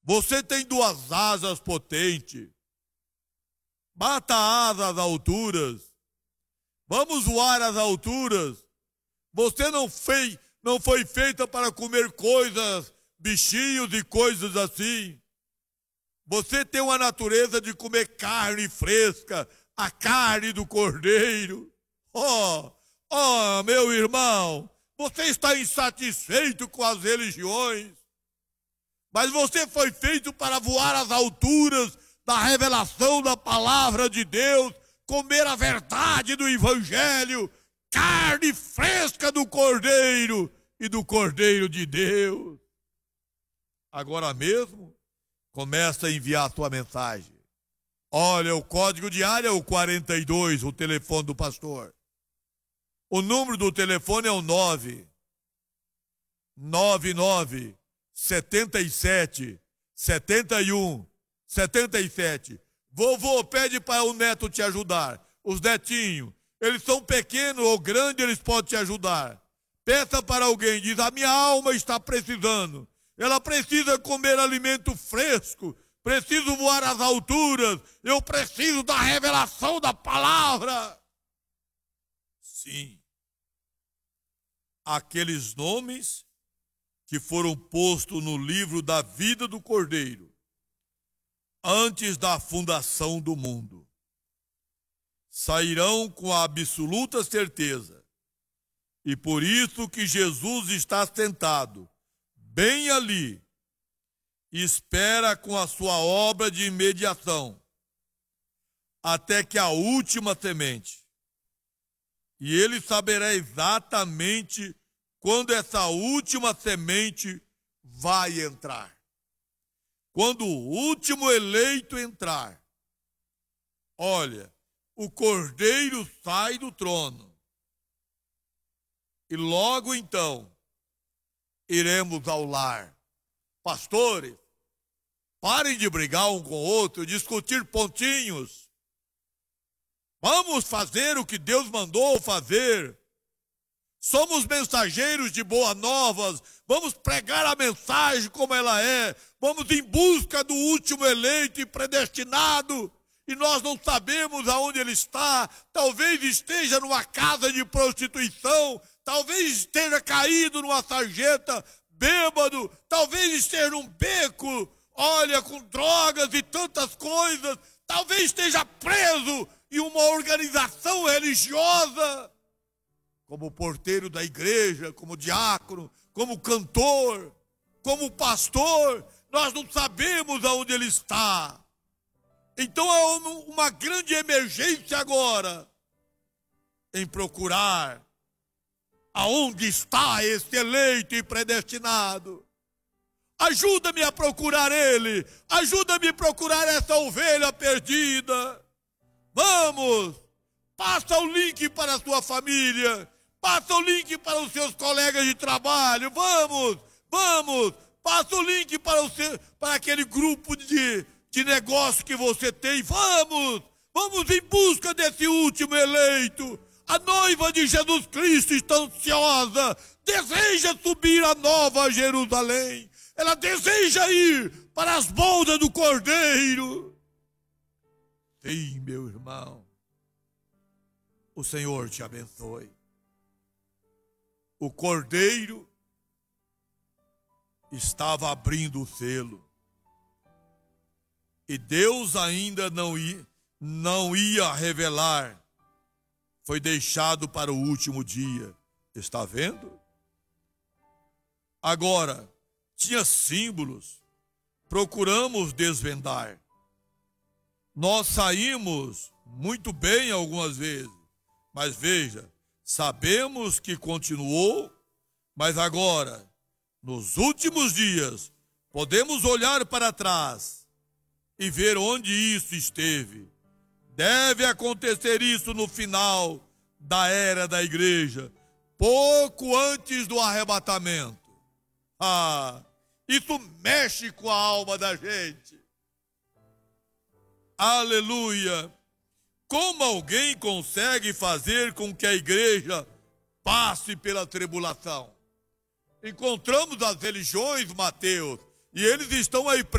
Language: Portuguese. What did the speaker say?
Você tem duas asas potentes. Bata asas às alturas. Vamos voar às alturas. Você não foi feita para comer coisas, bichinhos e coisas assim. Você tem uma natureza de comer carne fresca, a carne do cordeiro. Meu irmão, você está insatisfeito com as religiões, mas você foi feito para voar às alturas da revelação da palavra de Deus, comer a verdade do evangelho, carne fresca do cordeiro e do cordeiro de Deus. Agora mesmo, começa a enviar a tua mensagem. Olha, o código de área é o 42, o telefone do pastor. O número do telefone é o 999 77 71 77. Vovô, pede para o neto te ajudar. Os netinhos, eles são pequenos ou grandes, eles podem te ajudar. Peça para alguém, diz: a minha alma está precisando. Ela precisa comer alimento fresco. Preciso voar às alturas. Eu preciso da revelação da palavra. Sim. Aqueles nomes que foram postos no livro da vida do Cordeiro, antes da fundação do mundo, sairão com a absoluta certeza. E por isso que Jesus está sentado bem ali, e espera com a sua obra de imediação, até que a última semente. E ele saberá exatamente quando essa última semente vai entrar. Quando o último eleito entrar, olha, o cordeiro sai do trono. E logo então, iremos ao lar. Pastores, parem de brigar um com o outro, discutir pontinhos. Vamos fazer o que Deus mandou fazer. Somos mensageiros de boas novas. Vamos pregar a mensagem como ela é. Vamos em busca do último eleito e predestinado. E nós não sabemos aonde ele está. Talvez esteja numa casa de prostituição. Talvez esteja caído numa sarjeta, bêbado. Talvez esteja num beco, olha, com drogas e tantas coisas. Talvez esteja preso em uma organização religiosa, como porteiro da igreja, como diácono, como cantor, como pastor. Nós não sabemos aonde ele está. Então é uma grande emergência agora em procurar aonde está esse eleito e predestinado. Ajuda-me a procurar ele. Ajuda-me a procurar essa ovelha perdida. Vamos, passa o link para a sua família, passa o link para os seus colegas de trabalho, vamos, passa o link para aquele grupo de negócio que você tem, vamos em busca desse último eleito. A noiva de Jesus Cristo está ansiosa, deseja subir a nova Jerusalém, ela deseja ir para as bodas do Cordeiro. Sim, meu irmão, o Senhor te abençoe. O Cordeiro estava abrindo o selo e Deus ainda não ia revelar. Foi deixado para o último dia. Está vendo? Agora, tinha símbolos. Procuramos desvendar. Nós saímos muito bem algumas vezes, mas veja, sabemos que continuou, mas agora, nos últimos dias, podemos olhar para trás e ver onde isso esteve. Deve acontecer isso no final da era da igreja, pouco antes do arrebatamento. Isso mexe com a alma da gente. Aleluia! Como alguém consegue fazer com que a igreja passe pela tribulação? Encontramos as religiões, Mateus, e eles estão aí